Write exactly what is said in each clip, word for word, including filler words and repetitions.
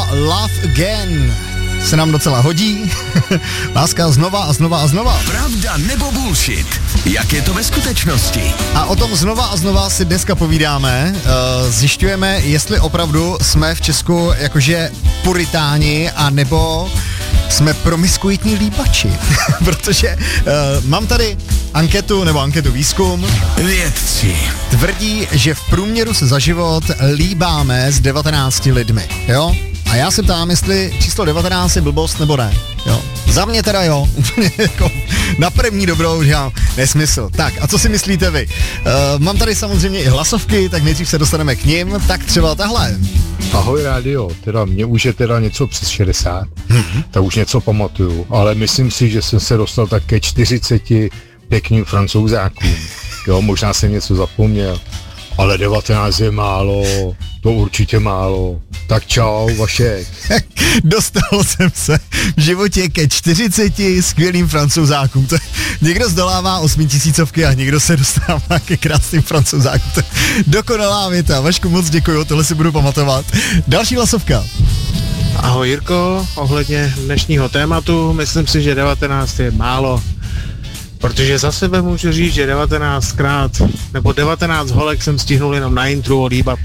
a Love Again se nám docela hodí. Láska znova a znova a znova. Pravda nebo bullshit? Jak je to ve skutečnosti? A o tom znova a znova si dneska povídáme. Uh, zjišťujeme, jestli opravdu jsme v Česku jakože puritáni, a nebo jsme promiskuitní líbači. Protože uh, mám tady anketu, nebo anketu výzkum. Vědci Tvrdí, že v průměru se za život líbáme s devatenácti lidmi, jo? A já se ptám, jestli číslo devatenáct je blbost nebo ne, jo? Za mě teda jo, úplně jako na první dobrou říkám nesmysl. Tak a co si myslíte vy? Uh, mám tady samozřejmě i hlasovky, tak nejdřív se dostaneme k nim, tak třeba tahle. Ahoj rádio, teda mě už je teda něco přes šedesát, Mm-hmm. tak už něco pamatuju, ale myslím si, že jsem se dostal tak ke čtyřiceti pěkným Francouzákům. Jo, možná jsem něco zapomněl, ale devatenáct je málo, to určitě málo. Tak čau, Vašek. Dostal jsem se v životě ke čtyřiceti skvělým Francouzákům. To někdo zdolává osmitisícovky a někdo se dostává ke krásným Francouzákům. To je dokonalá věta. Vašku, moc děkuju, tohle si budu pamatovat. Další hlasovka. Ahoj Jirko, ohledně dnešního tématu, myslím si, že devatenáct je málo, protože za sebe můžu říct, že devatenáctkrát, nebo devatenáct holek jsem stihnul jenom na intru líbat.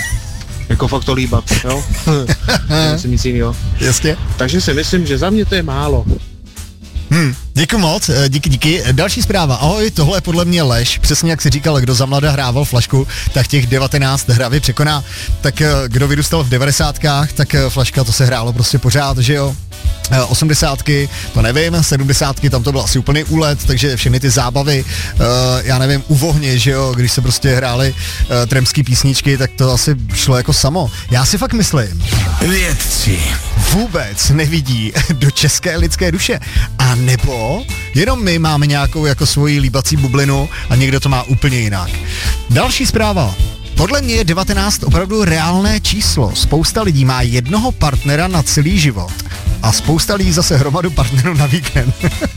Jako fakt to líbat, jo? Nemyslím nic jinýho. Jasně. Takže si myslím, že za mě to je málo. Hmm, děkuji moc, díky, díky. Další zpráva. Ahoj, tohle je podle mě lež. Přesně jak si říkal, kdo za mladá hrával flašku, tak těch devatenáct hravě překoná. Tak kdo vyrůstal v devadesátkách, tak flaška to se hrálo prostě pořád, že jo? osmdesátky, to nevím, sedmdesátky, tam to byl asi úplný úlet, takže všechny ty zábavy, uh, já nevím, u vohně, že jo, když se prostě hrály uh, tremský písničky, tak to asi šlo jako samo. Já si fakt myslím, Vědci vůbec nevidí do české lidské duše. A nebo jenom my máme nějakou jako svoji líbací bublinu a někdo to má úplně jinak. Další zpráva. Podle mě je devatenáct opravdu reálné číslo. Spousta lidí má jednoho partnera na celý život. A spousta lidí zase hromadu partnerů na víkend.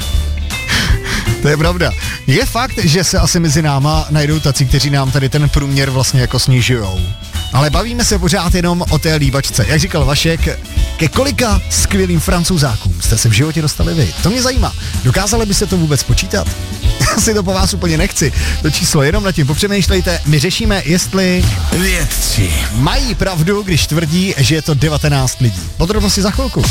To je pravda. Je fakt, že se asi mezi náma najdou tací, kteří nám tady ten průměr vlastně jako snižujou. Ale bavíme se pořád jenom o té líbačce. Jak říkal Vašek, ke kolika skvělým Francouzákům jste se v životě dostali vy? To mě zajímá. Dokázali byste to vůbec počítat? Já si to po vás úplně nechci. To číslo jenom nad tím popřemýšlejte. My řešíme, jestli Vědci mají pravdu, když tvrdí, že je to devatenáct lidí. Podrobnosti za chvilku.